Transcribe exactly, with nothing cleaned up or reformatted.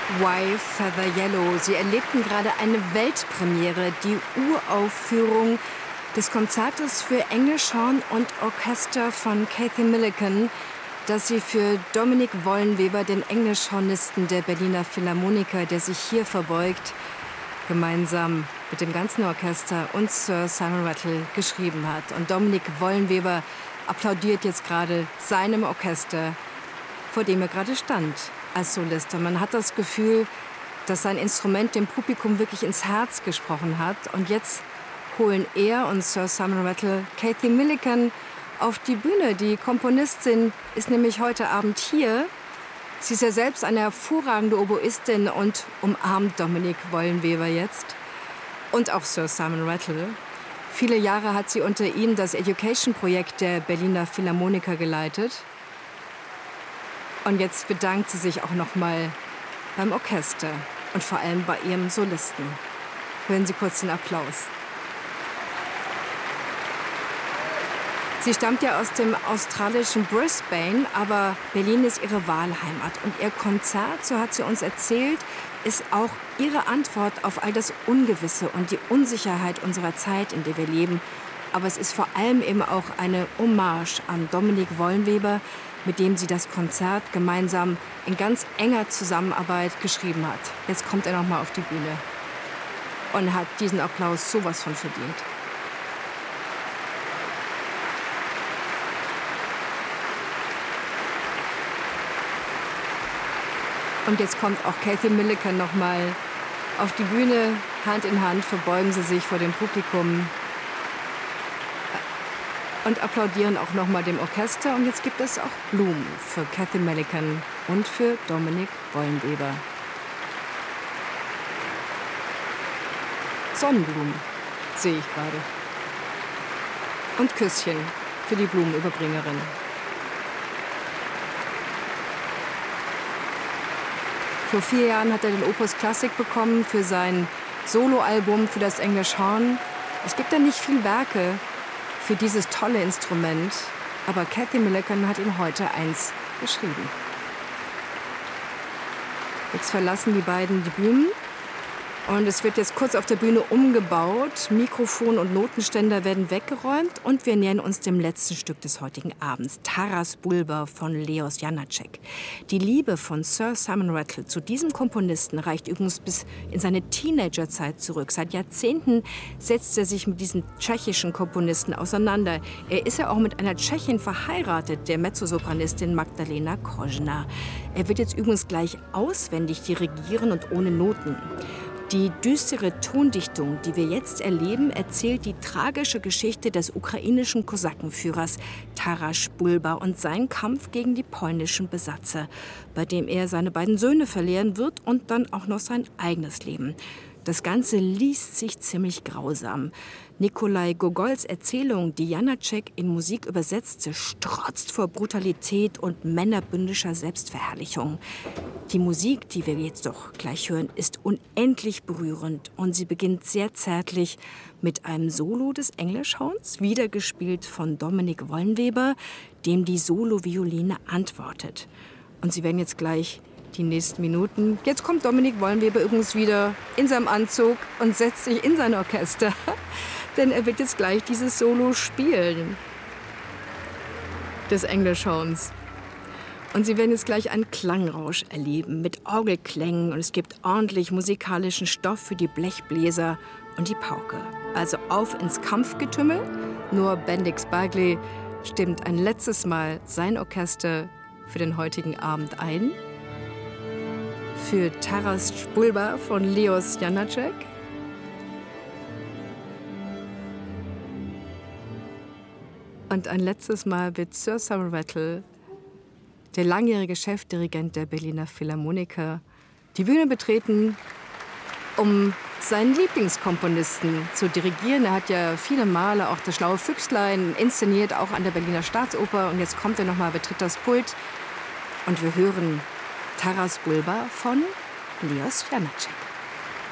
Why Feather Yellow. Sie erlebten gerade eine Weltpremiere, die Uraufführung des Konzertes für Englischhorn und Orchester von Cathy Millican, das sie für Dominik Wollenweber, den Englischhornisten der Berliner Philharmoniker, der sich hier verbeugt, gemeinsam mit dem ganzen Orchester und Sir Simon Rattle geschrieben hat. Und Dominik Wollenweber applaudiert jetzt gerade seinem Orchester, vor dem er gerade stand als Solist. Und man hat das Gefühl, dass sein Instrument dem Publikum wirklich ins Herz gesprochen hat. Und jetzt holen er und Sir Simon Rattle Cathy Millican auf die Bühne. Die Komponistin ist nämlich heute Abend hier. Sie ist ja selbst eine hervorragende Oboistin und umarmt Dominik Wollenweber jetzt. Und auch Sir Simon Rattle. Viele Jahre hat sie unter ihm das Education-Projekt der Berliner Philharmoniker geleitet. Und jetzt bedankt sie sich auch noch mal beim Orchester und vor allem bei ihrem Solisten. Hören Sie kurz den Applaus. Sie stammt ja aus dem australischen Brisbane, aber Berlin ist ihre Wahlheimat. Und ihr Konzert, so hat sie uns erzählt, ist auch ihre Antwort auf all das Ungewisse und die Unsicherheit unserer Zeit, in der wir leben. Aber es ist vor allem eben auch eine Hommage an Dominik Wollenweber, mit dem sie das Konzert gemeinsam in ganz enger Zusammenarbeit geschrieben hat. Jetzt kommt er noch mal auf die Bühne und hat diesen Applaus sowas von verdient. Und jetzt kommt auch Cathy Millican noch mal auf die Bühne. Hand in Hand verbeugen sie sich vor dem Publikum und applaudieren auch noch mal dem Orchester. Und jetzt gibt es auch Blumen für Cathy Millican und für Dominik Wollenweber. Sonnenblumen sehe ich gerade. Und Küsschen für die Blumenüberbringerin. Vor vier Jahren hat er den Opus Klassik bekommen für sein Soloalbum für das Englischhorn. Es gibt ja nicht viele Werke für dieses tolle Instrument, aber Cathy Millican hat ihm heute eins geschrieben. Jetzt verlassen die beiden die Bühnen und es wird jetzt kurz auf der Bühne umgebaut. Mikrofon und Notenständer werden weggeräumt und wir nähern uns dem letzten Stück des heutigen Abends, Taras Bulba von Leos Janáček. Die Liebe von Sir Simon Rattle zu diesem Komponisten reicht übrigens bis in seine Teenagerzeit zurück. Seit Jahrzehnten setzt er sich mit diesem tschechischen Komponisten auseinander. Er ist ja auch mit einer Tschechin verheiratet, der Mezzosopranistin Magdalena Kožná. Er wird jetzt übrigens gleich auswendig dirigieren und ohne Noten. Die düstere Tondichtung, die wir jetzt erleben, erzählt die tragische Geschichte des ukrainischen Kosakenführers Taras Bulba und seinen Kampf gegen die polnischen Besatzer, bei dem er seine beiden Söhne verlieren wird und dann auch noch sein eigenes Leben. Das Ganze liest sich ziemlich grausam. Nikolai Gogols Erzählung, die Janáček in Musik übersetzte, strotzt vor Brutalität und männerbündischer Selbstverherrlichung. Die Musik, die wir jetzt doch gleich hören, ist unendlich berührend und sie beginnt sehr zärtlich mit einem Solo des Englischhorns, wiedergespielt von Dominik Wollenweber, dem die Solovioline antwortet. Und Sie werden jetzt gleich die nächsten Minuten. Jetzt kommt Dominik Wollenweber übrigens wieder in seinem Anzug und setzt sich in sein Orchester, denn er wird jetzt gleich dieses Solo spielen des Englischhorns. Und Sie werden jetzt gleich einen Klangrausch erleben mit Orgelklängen und es gibt ordentlich musikalischen Stoff für die Blechbläser und die Pauke. Also auf ins Kampfgetümmel. Nur Bendix Bagley stimmt ein letztes Mal sein Orchester für den heutigen Abend ein. Für Taras Bulba von Leos Janáček. Und ein letztes Mal wird Sir Simon Rattle, der langjährige Chefdirigent der Berliner Philharmoniker, die Bühne betreten, um seinen Lieblingskomponisten zu dirigieren. Er hat ja viele Male auch das Schlaue Füchslein inszeniert, auch an der Berliner Staatsoper. Und jetzt kommt er nochmal, betritt das Pult und wir hören Taras Bulba von Leos Janáček.